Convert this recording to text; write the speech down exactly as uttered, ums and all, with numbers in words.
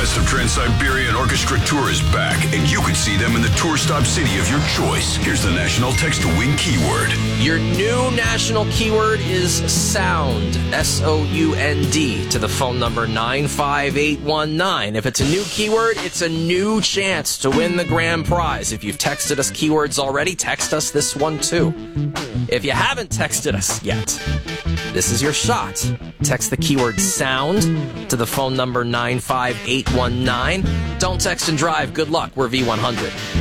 Best of Trans-Siberian Orchestra Tour is back, and you can see them in the tour stop city of your choice. Here's the national text-to-win keyword. Your new national keyword is sound, S O U N D, to the phone number nine five eight one nine. If it's a new keyword, it's a new chance to win the grand prize. If you've texted us keywords already, text us this one too. If you haven't texted us yet, this is your shot. Text the keyword sound to the phone number nine five eight one nine. Don't text and drive. Good luck. We're V one hundred.